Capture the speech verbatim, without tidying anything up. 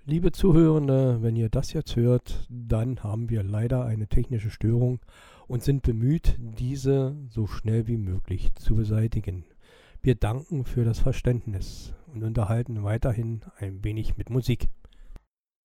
Liebe Zuhörende, wenn ihr das jetzt hört, dann haben wir leider eine technische Störung und sind bemüht, diese so schnell wie möglich zu beseitigen. Wir danken für das Verständnis und unterhalten weiterhin ein wenig mit Musik.